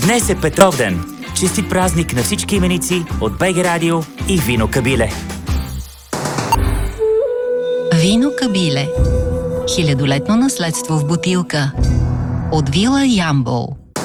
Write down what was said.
Днес е Петровден! Честит празник на всички именици от БГ Радио и Вино Кабиле! Вино Кабиле. Хилядолетно наследство в бутилка. От вила Ямбол.